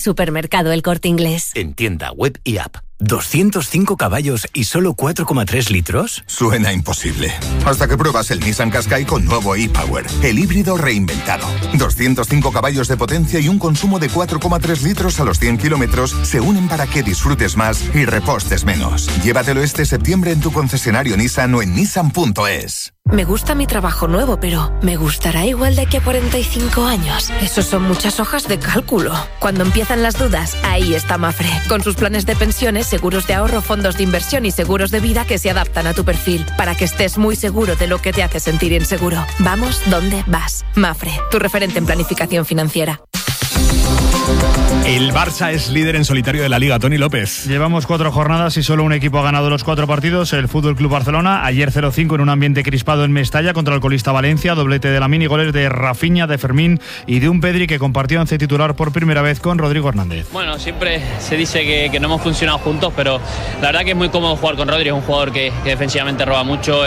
Supermercado El Corte Inglés. En tienda, web y app. ¿205 caballos y solo 4,3 litros? Suena imposible. Hasta que pruebas el Nissan Qashqai con nuevo e-Power, el híbrido reinventado. 205 caballos de potencia y un consumo de 4,3 litros a los 100 kilómetros se unen para que disfrutes más y repostes menos. Llévatelo este septiembre en tu concesionario Nissan o en nissan.es. Me gusta mi trabajo nuevo, pero ¿me gustará igual de aquí a 45 años? Eso son muchas hojas de cálculo. Cuando empiezan las dudas, ahí está Mapfre, con sus planes de pensiones, seguros de ahorro, fondos de inversión y seguros de vida que se adaptan a tu perfil, para que estés muy seguro de lo que te hace sentir inseguro. Vamos donde vas. Mapfre, tu referente en planificación financiera. El Barça es líder en solitario de la Liga, Toni López. Llevamos 4 jornadas y solo un equipo ha ganado los 4 partidos, el Fútbol Club Barcelona. Ayer 0-5 en un ambiente crispado en Mestalla contra el colista Valencia, doblete de Lamine y goles de Rafinha, de Fermín y de un Pedri que compartió once titular por primera vez con Rodrigo Hernández. Bueno, siempre se dice que no hemos funcionado juntos, pero la verdad que es muy cómodo jugar con Rodri, es un jugador que defensivamente roba mucho.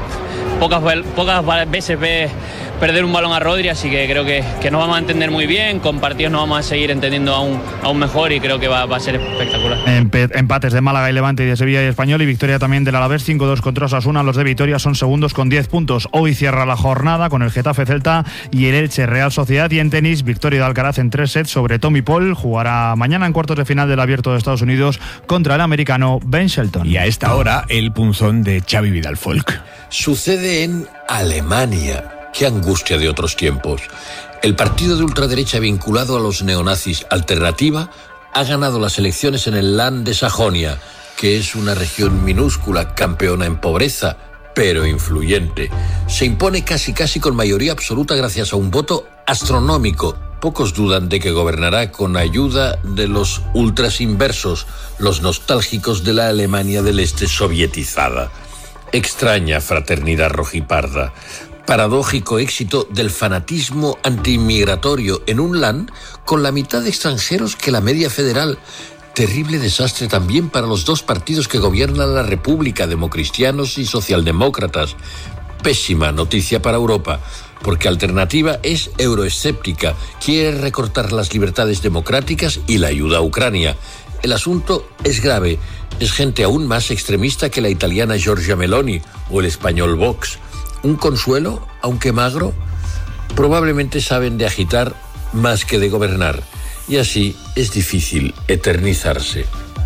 Pocas veces ve perder un balón a Rodri, así que creo que nos vamos a entender muy bien, con partidos nos vamos a seguir entendiendo aún mejor y creo que va a ser espectacular. Empates de Málaga y Levante y de Sevilla y Español y victoria también del Alavés 5-2 contra Osasuna. Los de Vitoria son segundos con 10 puntos. Hoy cierra la jornada con el Getafe Celta y el Elche Real Sociedad, y en tenis victoria de Alcaraz en 3 sets sobre Tommy Paul. Jugará mañana en cuartos de final del Abierto de Estados Unidos contra el americano Ben Shelton. Y a esta hora el punzón de Xavi Vidal Folk. Sucede en Alemania. Qué angustia de otros tiempos. El partido de ultraderecha vinculado a los neonazis Alternativa ha ganado las elecciones en el Land de Sajonia, que es una región minúscula, campeona en pobreza, pero influyente. Se impone casi con mayoría absoluta gracias a un voto astronómico. Pocos dudan de que gobernará con ayuda de los ultras inversos, los nostálgicos de la Alemania del Este sovietizada. Extraña fraternidad rojiparda. Paradójico éxito del fanatismo antiinmigratorio en un land con la mitad de extranjeros que la media federal. Terrible desastre también para los dos partidos que gobiernan la República, democristianos y socialdemócratas. Pésima noticia para Europa, porque Alternativa es euroescéptica, quiere recortar las libertades democráticas y la ayuda a Ucrania. El asunto es grave, es gente aún más extremista que la italiana Giorgia Meloni o el español Vox. Un consuelo, aunque magro, probablemente saben de agitar más que de gobernar, y así es difícil eternizarse.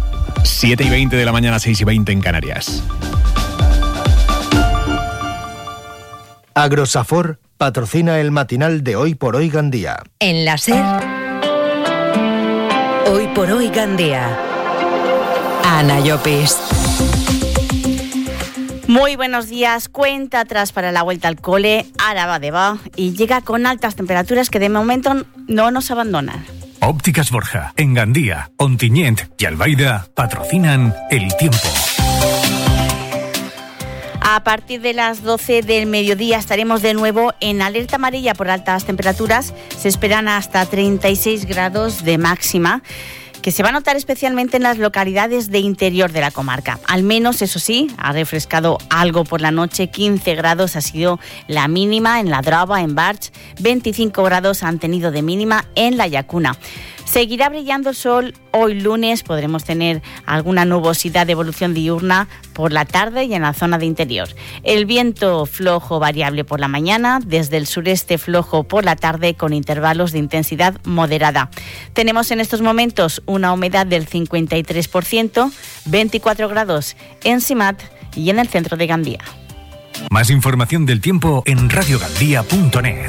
7:20 de la mañana, 6:20 en Canarias. Agrosafor patrocina el matinal de Hoy por Hoy Gandía. En la SER, Hoy por Hoy Gandía. Ana Llopis. Muy buenos días. Cuenta atrás para la vuelta al cole, ara va de va, y llega con altas temperaturas que de momento no nos abandonan. Ópticas Borja, en Gandía, Ontinyent y Albaida patrocinan el tiempo. A partir de las 12 del mediodía estaremos de nuevo en alerta amarilla por altas temperaturas. Se esperan hasta 36 grados de máxima, que se va a notar especialmente en las localidades de interior de la comarca. Al menos, eso sí, ha refrescado algo por la noche. 15 grados ha sido la mínima en la Drava, en Barx. 25 grados han tenido de mínima en la Llacuna. Seguirá brillando el sol hoy lunes. Podremos tener alguna nubosidad de evolución diurna por la tarde y en la zona de interior. El viento flojo variable por la mañana, desde el sureste flojo por la tarde con intervalos de intensidad moderada. Tenemos en estos momentos una humedad del 53%, 24 grados en Simat y en el centro de Gandía. Más información del tiempo en radiogandía.net.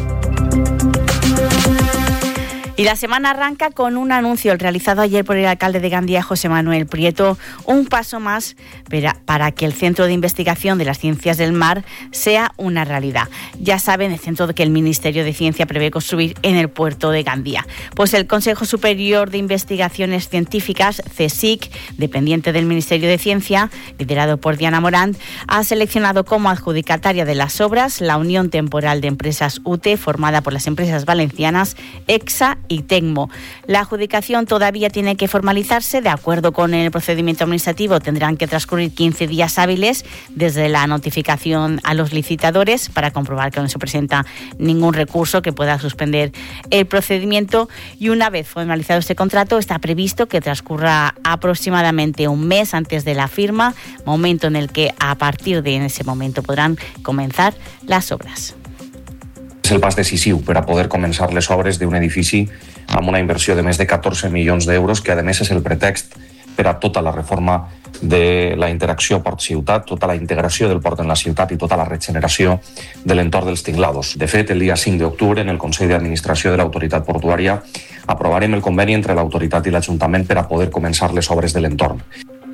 Y la semana arranca con un anuncio realizado ayer por el alcalde de Gandía, José Manuel Prieto, un paso más para que el Centro de Investigación de las Ciencias del Mar sea una realidad. Ya saben, el centro que el Ministerio de Ciencia prevé construir en el puerto de Gandía. Pues el Consejo Superior de Investigaciones Científicas, CSIC, dependiente del Ministerio de Ciencia, liderado por Diana Morant, ha seleccionado como adjudicataria de las obras la Unión Temporal de Empresas UTE, formada por las empresas valencianas EXA ITECMO. La adjudicación todavía tiene que formalizarse. De acuerdo con el procedimiento administrativo, tendrán que transcurrir 15 días hábiles desde la notificación a los licitadores para comprobar que no se presenta ningún recurso que pueda suspender el procedimiento, y una vez formalizado este contrato está previsto que transcurra aproximadamente un mes antes de la firma, momento en el que a partir de ese momento podrán comenzar les obres. És el pas decisiu per a poder començar les obres d'un edifici amb una inversió de més de 14 milions d'euros, que a més és el pretext per a tota la reforma de la interacció port-ciutat, tota la integració del port en la ciutat i tota la regeneració de l'entorn dels tinglados. De fet, el dia 5 d'octubre, en el Consell d'Administració de l'Autoritat Portuària, aprovarem el conveni entre l'autoritat i l'Ajuntament per a poder començar les obres de l'entorn.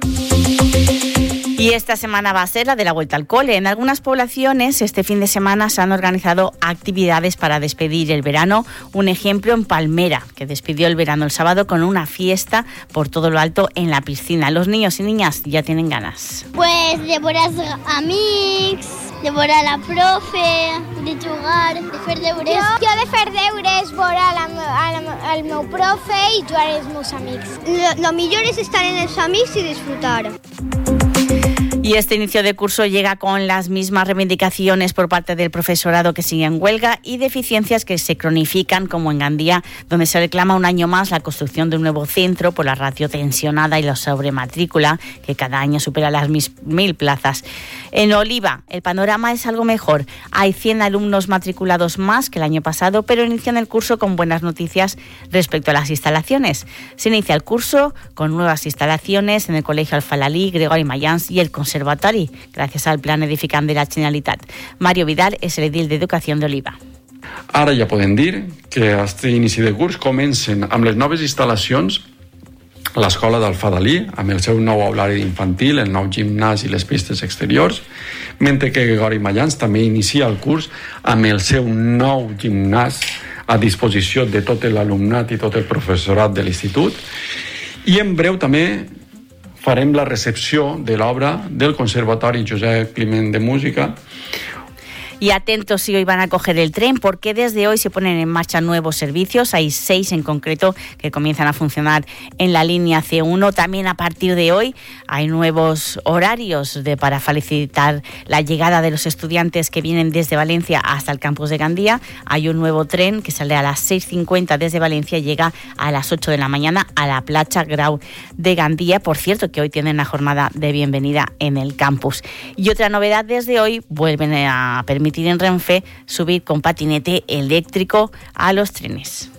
Y esta semana va a ser la de la vuelta al cole. En algunas poblaciones este fin de semana se han organizado actividades para despedir el verano. Un ejemplo en Palmera, que despidió el verano el sábado con una fiesta por todo lo alto en la piscina. Los niños y niñas ya tienen ganas. Pues de veure els amics, de veure la profe, de jugar, de fer deures. Jo de fer deures, veure el meu profe i jugar amb els meus amics. Lo millor és estar en els amics i disfrutar. Y este inicio de curso llega con las mismas reivindicaciones por parte del profesorado que sigue en huelga y deficiencias que se cronifican, como en Gandía, donde se reclama un año más la construcción de un nuevo centro por la ratio tensionada y la sobrematrícula, que cada año supera las 1.000 plazas. En Oliva, el panorama es algo mejor. Hay 100 alumnos matriculados más que el año pasado, pero inician el curso con buenas noticias respecto a las instalaciones. Se inicia el curso con nuevas instalaciones en el Colegio Alfalalí, Gregori Mayans y el Conservatori, gracias al Plan Edificant de la Generalitat. Mario Vidal és l'edil d'Educació d'Oliva. Ara ja podem dir que a aquest inici de curs comencen amb les noves instal·lacions a l'Escola d'Alfadalí, amb el seu nou aulari infantil, el nou gimnàs i les pistes exteriors, mentre que Gregori Mayans també inicia el curs amb el seu nou gimnàs a disposició de tot l'alumnat i tot el professorat de l'institut. I en breu també farem la recepció de l'obra del Conservatori Josep Climent de Música. Y atentos si hoy van a coger el tren, porque desde hoy se ponen en marcha nuevos servicios. Hay 6 en concreto que comienzan a funcionar en la línea C1. También a partir de hoy hay nuevos horarios para facilitar la llegada de los estudiantes que vienen desde Valencia hasta el campus de Gandía. Hay un nuevo tren que sale a las 6:50 desde Valencia y llega a las 8 de la mañana a la Platja Grau de Gandía. Por cierto, que hoy tienen la jornada de bienvenida en el campus. Y otra novedad, desde hoy vuelven a permitir en Renfe subir con patinete eléctrico a los trenes.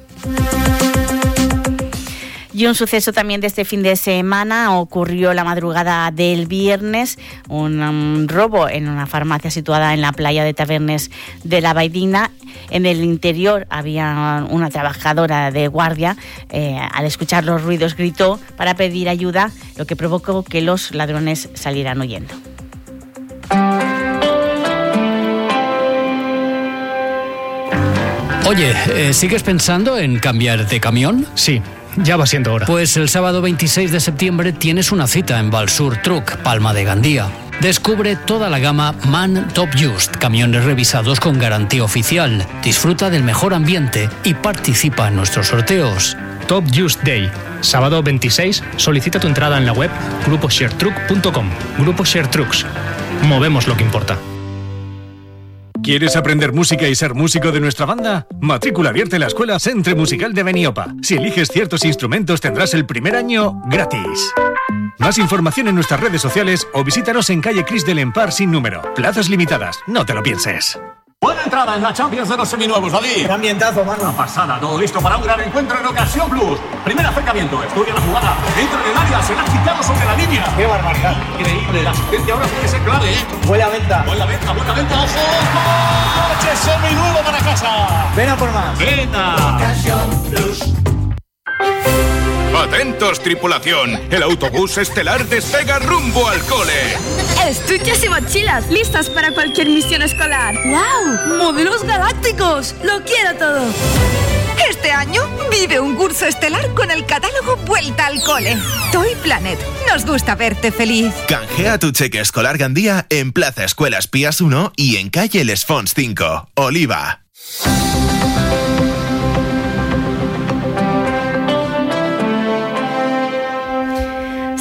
Y un suceso también de este fin de semana ocurrió la madrugada del viernes, un robo en una farmacia situada en la playa de Tavernes de la Baidina. En el interior había una trabajadora de guardia, al escuchar los ruidos gritó para pedir ayuda, lo que provocó que los ladrones salieran huyendo. Oye, ¿sigues pensando en cambiar de camión? Sí, ya va siendo hora. Pues el sábado 26 de septiembre tienes una cita en Valsur Truck, Palma de Gandía. Descubre toda la gama MAN Top Just, camiones revisados con garantía oficial. Disfruta del mejor ambiente y participa en nuestros sorteos. Top Just Day, sábado 26, solicita tu entrada en la web gruposharetruck.com. Grupo Share Trucks. Movemos lo que importa. ¿Quieres aprender música y ser músico de nuestra banda? Matrícula abierta en la Escuela Centre Musical de Beniopa. Si eliges ciertos instrumentos tendrás el primer año gratis. Más información en nuestras redes sociales o visítanos en calle Cris del Empar sin número. Plazas limitadas, no te lo pienses. Buena entrada en la Champions de los seminuevos, David. Qué ambientazo, mano. Una pasada, todo listo para un gran encuentro en Ocasión Plus. Primer acercamiento, estudia la jugada, entra en el área, se la ha quitado sobre la línea. Qué barbaridad. Increíble, la asistencia ahora puede ser clave, ¿eh? Buena venta. Buena venta, ojo. Coche seminuevo para casa. Ven a por más. Venga. Ocasión Plus. Atentos, tripulación. El autobús estelar despega rumbo al cole. Estuches y mochilas listas para cualquier misión escolar. ¡Wow! ¡Modelos galácticos! ¡Lo quiero todo! Este año vive un curso estelar con el catálogo Vuelta al Cole. Toy Planet. Nos gusta verte feliz. Canjea tu cheque escolar Gandía en Plaza Escuelas Pías 1 y en calle Les Fonts 5. Oliva.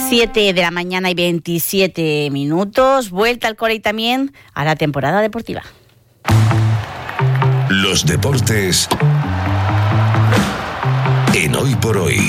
7 de la mañana y 27 minutos. Vuelta al cole y también a la temporada deportiva. Los deportes en Hoy por Hoy.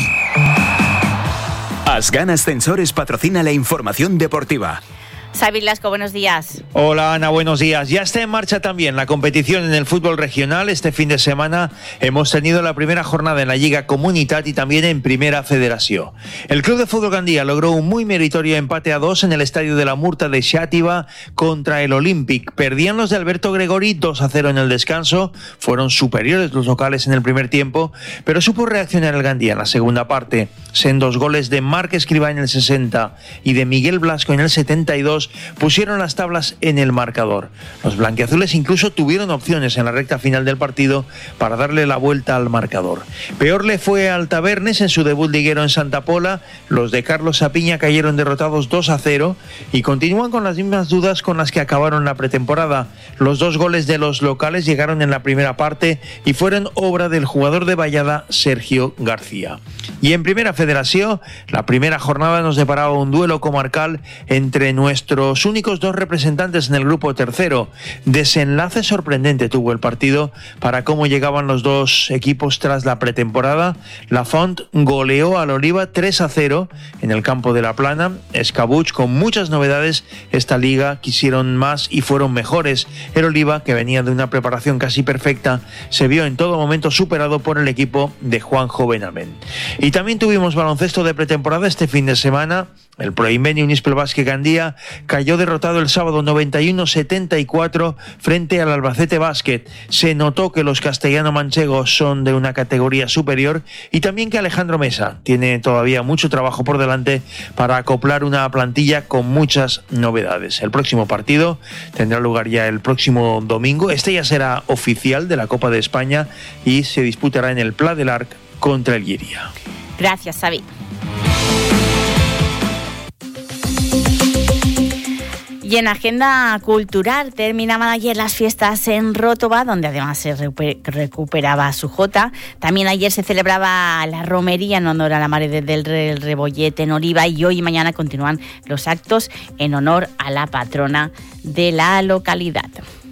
Asgan Ascensores patrocina la información deportiva. Xavi Lasco, buenos días. Hola Ana, buenos días. Ya está en marcha también la competición en el fútbol regional. Este fin de semana hemos tenido la primera jornada en la Lliga Comunitat y también en Primera Federación. El Club de Fútbol Gandía logró un muy meritorio empate a 2 en el estadio de la Murta de Xàtiva contra el Olímpic. Perdían los de Alberto Gregori 2-0 en el descanso. Fueron superiores los locales en el primer tiempo, pero supo reaccionar el Gandía en la segunda parte. Sendos goles de Marc Escribá en el 60 y de Miguel Blasco en el 72 pusieron las tablas en el marcador. Los blanquiazules incluso tuvieron opciones en la recta final del partido para darle la vuelta al marcador. Peor le fue al Tabernes en su debut liguero en Santa Pola. Los de Carlos Sapiña cayeron derrotados 2-0 y continúan con las mismas dudas con las que acabaron la pretemporada. Los 2 goles de los locales llegaron en la primera parte y fueron obra del jugador de Vallada, Sergio García. Y en Primera Federación, la primera jornada nos deparaba un duelo comarcal entre nuestros únicos 2 representantes en el grupo tercero. Desenlace sorprendente tuvo el partido para cómo llegaban los 2 equipos tras la pretemporada. La Font goleó al Oliva 3-0 en el campo de La Plana. Escabuch, con muchas novedades esta liga, quisieron más y fueron mejores. El Oliva, que venía de una preparación casi perfecta, se vio en todo momento superado por el equipo de Juanjo Benavent. Y también tuvimos baloncesto de pretemporada este fin de semana. El Proinbeni Unispel Basket Gandía cayó derrotado el sábado 91-74 frente al Albacete Basket. Se notó que los castellano-manchegos son de una categoría superior y también que Alejandro Mesa tiene todavía mucho trabajo por delante para acoplar una plantilla con muchas novedades. El próximo partido tendrá lugar ya el próximo domingo. Este ya será oficial de la Copa de España y se disputará en el Pla del Arc contra el Lliria. Gracias, Xavi. Y en agenda cultural terminaban ayer las fiestas en Rótova, donde además se recuperaba su jota. También ayer se celebraba la romería en honor a la Madre del Rebollet en Oliva y hoy y mañana continúan los actos en honor a la patrona de la localidad.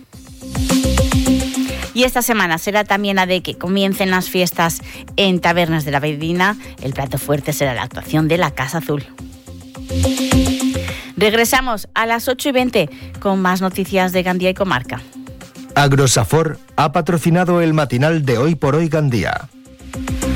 Y esta semana será también la de que comiencen las fiestas en Tabernas de la Vedina. El plato fuerte será la actuación de la Casa Azul. Regresamos a las 8:20 con más noticias de Gandía y comarca. Agrosafor ha patrocinado el matinal de Hoy por Hoy Gandía.